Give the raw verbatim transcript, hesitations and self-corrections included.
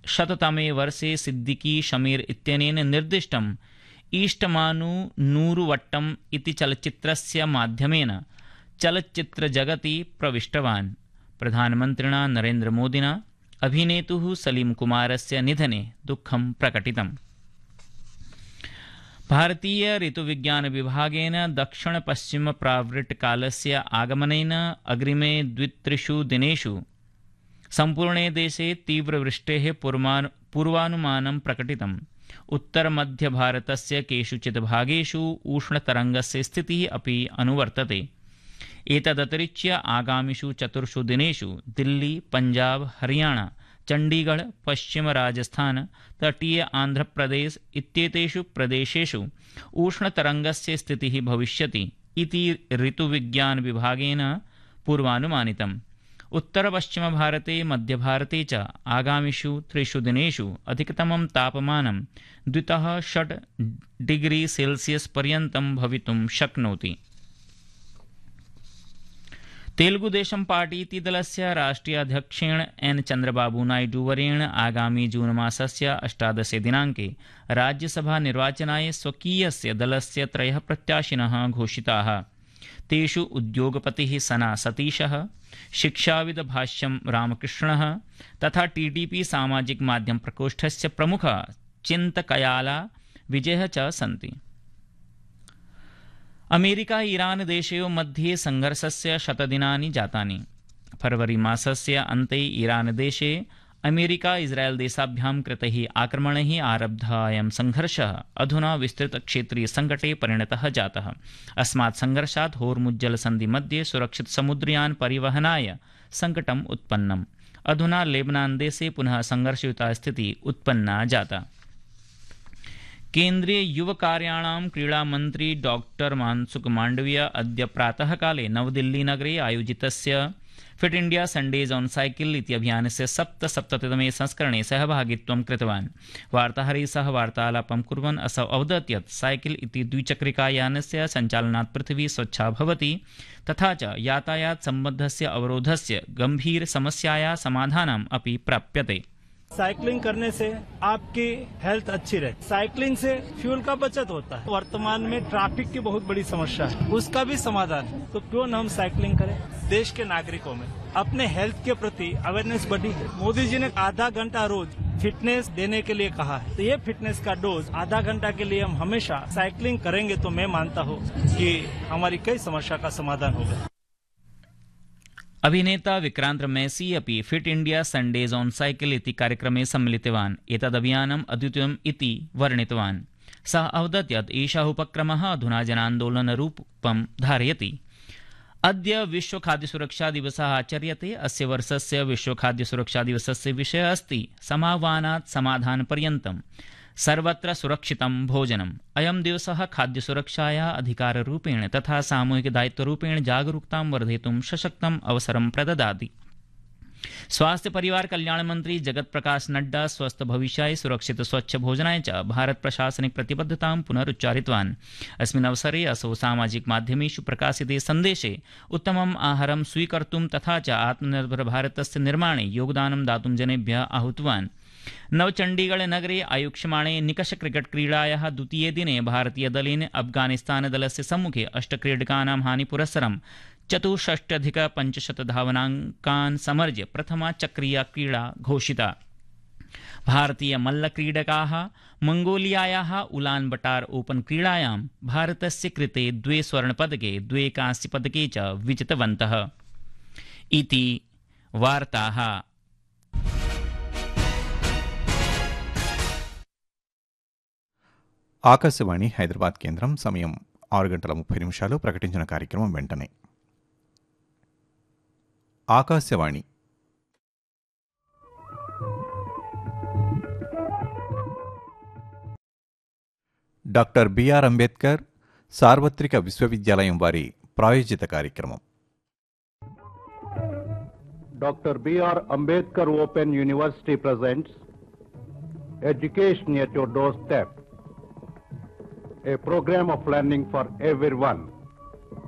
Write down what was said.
शततमे वर्षे सिद्दीकी शमीर इत्यनेन निर्दिष्टम् ईष्टमानु नूरुवट्टम् इति चलच्चित्रस्य माध्यमेन चलच्चित्रजगति प्रविष्टवान्। प्रधानमन्त्रिणा नरेन्द्रमोदिना अभिनेतुः सलीम कुमारस्य निधने दुःखं प्रकटितम्। भारतीय ऋतुविज्ञान विभागेन दक्षिण पश्चिम प्रावृट्कालस्य आगमनेन अग्रिमे द्वित्रिषु दिनेषु सम्पूर्णे देशे तीव्रवृष्टेः पूर्वानुमानं प्रकटितम्। उत्तरमध्यभारतस्य केषुचित् भागेषु उष्णतरङ्गस्य स्थितिः अपि अनुवर्तते। एतदतिरिच्य आगामिषु चतुर्षु दिनेषु दिल्ली, पंजाब, हरियाणा, चंडीगढ़, पश्चिम राजस्थान, तटीय आंध्रप्रदेश इत्येतेषु प्रदेशेषु उष्णतरङ्गस्य स्थितिः भविष्यति इति ऋतुविज्ञान विभागेन पूर्वानुमानितम्। उत्तरपश्चिमभारते, मध्यभारते च आगामिषु त्रिषु दिनेषु अधिकतमं तापमानं द्वितः षट् डिग्री सेल्सियस् पर्यन्तं भवितुं शक्नोति। तेलुगुदेशम पार्टी इति दलस्य राष्ट्रीय अध्यक्षेण एन चंद्रबाबू नायडू वर्येण आगामी जून मासस्य अष्टादशे दिनाङ्के राज्यसभा निर्वाचनाय स्वकीयस्य दलस्य त्रयः प्रत्याशिनः घोषिताः। तेषु उद्योगपतिः सना सतीशः, शिक्षाविद भाष्यं रामकृष्णः तथा टीडीपी सामाजिक माध्यम प्रकोष्ठस्य प्रमुखः चिन्तकयाला विजयः च सन्ति। अमेरिका ईरान देशयोः मध्ये संघर्षस्य शतदिनानि जातानि। फरवरी मासस्य अन्ते ईरान देशे अमेरिका इस्राएल देशाभ्यां कृतैः आक्रमणैः आरब्धः अयं संघर्षः अधुना विस्तृतक्षेत्रीय संकटे परिणतः जातः। अस्मात् संघर्षात् होर्मुज्जलसन्धि मध्ये सुरक्षित समुद्रयान परिवहनाय संकटम् उत्पन्नम्। अधुना लेबनान देशे पुनः संघर्षयुता स्थितिः उत्पन्ना जाता। केन्द्रीय युवकार्याणां क्रीडामन्त्री डॉक्टर मनसुख मांडविया अद्य प्रातः काले नवदिल्ली नगरे आयोजितस्य fit India Sundays on cycle इति अभियानस्य सप्तसप्ततितमे संस्करणे सहभागित्वं कृतवान्। वार्ताहरैः सह वार्तालापं कुर्वन् असौ अवदत् यत् साइकिल इति द्विचक्रिकायानस्य सञ्चालनात् पृथिवी स्वच्छा भवति तथा च यातायात सम्बद्धस्य अवरोधस्य गंभीर समस्यायाः समाधानम् अपि प्राप्यते। साइकिलिंग करने से आपकी हेल्थ अच्छी रहती। साइकिलिंग से फ्यूल का बचत होता है। वर्तमान में ट्रैफिक की बहुत बड़ी समस्या है, उसका भी समाधान है। तो क्यों न हम साइकिलिंग करें। देश के नागरिकों में अपने हेल्थ के प्रति अवेयरनेस बढ़ी है। मोदी जी ने आधा घंटा रोज फिटनेस देने के लिए कहा है, तो ये फिटनेस का डोज आधा घंटा के लिए हम हमेशा साइकिलिंग करेंगे तो मैं मानता हूँ कि हमारी कई समस्या का समाधान होगा। अभिनेता विक्रांत मैसी अपि fit India Sundays on cycle इति कार्यक्रमे सम्मिलितवान्। एतदभियानम् अद्वितीयम् इति वर्णितवान्। सः अवदत् यत् एषः उपक्रमः अधुना जनान्दोलनरूपं धारयति। अद्य विश्व खाद्य सुरक्षा दिवसः आचर्यते। अस्य वर्षस्य विश्व खाद्य सुरक्षा दिवसस्य विषयः अस्ति समाह्वानात् समाधानपर्यन्तं सर्वत्र सुरक्षितं भोजनम्। अयं दिवसः खाद्यसुरक्षायाः अधिकाररूपेण तथा सामूहिकदायित्वरूपेण जागरूकतां वर्धयितुं सशक्तम् अवसरं प्रददाति। स्वास्थ्य परिवार कल्याण मंत्री जगत प्रकाश नड्डा स्वस्थ भविष्याय सुरक्षित स्वच्छ भोजनाय च भारत प्रशासनिक प्रतिबद्धतां पुनरुच्चारितवान्। अस्मिन् अवसरे असौ सामाजिक माध्यमेषु प्रकाशिते सन्देशे उत्तमम् आहारं स्वीकर्तुं तथा च आत्मनिर्भर भारतस्य निर्माणे योगदानं दातुं जनेभ्यः आहूतवान्। नवचंडीगढ़ नगरे आयोक्ष्यमाणे निकष क्रिकेट क्रीडायाः द्वितीये दिने भारतीय दलेन अफगानिस्तान दलस्य सम्मुखे अष्टक्रीडकानां हानिपुरस्सरं चतुष्षष्ट्यधिक पञ्चशत धावनाङ्कान् समर्ज्य प्रथमा चक्रीया क्रीडा घोषिता। भारतीय मल्लक्रीडकाः मंगोलियायाः उलान बटार ओपन क्रीडायां भारतस्य कृते द्वे स्वर्णपदके द्वे कांस्यपदके च विजितवन्तः। इति वार्ताः। ఆకాశవాణి హైదరాబాద్ కేంద్రం సమయం ఆరు గంటల ముప్పై నిమిషాలు ప్రకటించిన కార్యక్రమం వెంటనే ఆకాశవాణి డాక్టర్ బిఆర్ అంబేద్కర్ సార్వత్రిక విశ్వవిద్యాలయం వారి ప్రాయోజిత కార్యక్రమం doctor BR Ambedkar open university presents Education at Your Doorstep, a program of learning for everyone.